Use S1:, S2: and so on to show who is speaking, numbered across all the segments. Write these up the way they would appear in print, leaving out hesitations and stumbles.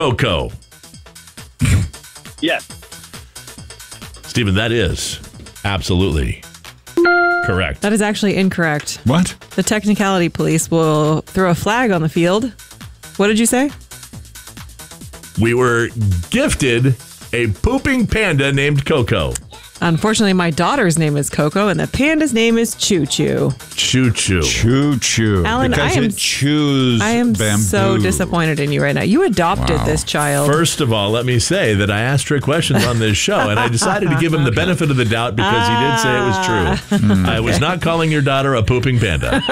S1: Coco.
S2: Yes.
S1: Stephen, that is absolutely correct.
S3: That is actually incorrect.
S4: What?
S3: The technicality police will throw a flag on the field. What did you say?
S1: We were gifted a pooping panda named Coco.
S3: Unfortunately, my daughter's name is Coco, and the panda's name is Choo Choo.
S1: Choo Choo.
S4: Choo Choo.
S3: Alan,
S4: because it chews
S3: I am
S4: bamboo.
S3: so disappointed in you right now. You adopted this child.
S1: First of all, let me say that I asked trick questions on this show, and I decided to give him the benefit of the doubt because he did say it was true. I was not calling your daughter a pooping panda.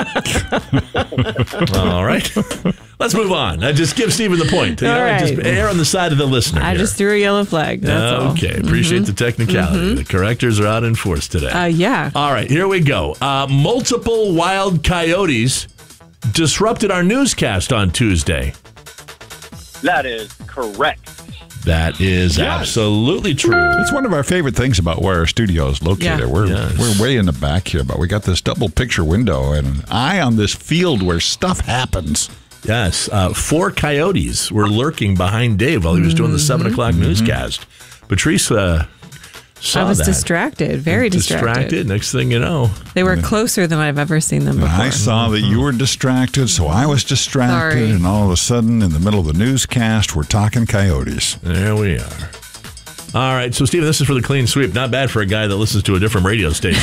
S1: All right. Let's move on. Just give Stephen the point.
S3: All right.
S1: Just err on the side of the listener.
S3: I just threw a yellow flag. That's all.
S1: Okay. Appreciate the technicality. The correctors are out in force today.
S3: Yeah.
S1: All right. Here we go. Multiple wild coyotes disrupted our newscast on Tuesday.
S2: That is correct.
S1: That is absolutely true.
S4: It's one of our favorite things about where our studio is located.
S3: Yeah.
S4: We're way in the back here, but we got this double picture window and an eye on this field where stuff happens.
S1: Yes. 4 coyotes were lurking behind Dave while he was doing the 7 o'clock newscast. Patrice saw
S3: I was
S1: that.
S3: distracted, very distracted.
S1: Next thing you know.
S3: They were closer than I've ever seen them before.
S4: I saw that you were distracted, so I was distracted,
S3: Sorry.
S4: and all of a sudden, in the middle of the newscast, we're talking coyotes.
S1: There we are. All right. So, Stephen, this is for the clean sweep. Not bad for a guy that listens to a different radio station.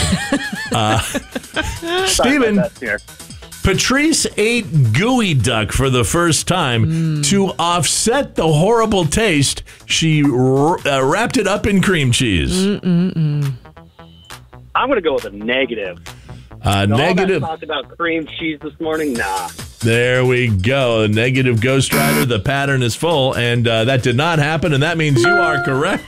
S1: Stephen, Patrice ate gooey duck for the first time. To offset the horrible taste, she wrapped it up in cream cheese.
S2: I'm going to go with a negative.
S1: Negative.
S2: All that talk about cream cheese this morning? Nah.
S1: There we go. Negative Ghost Rider. The pattern is full, and that did not happen, and that means you are correct.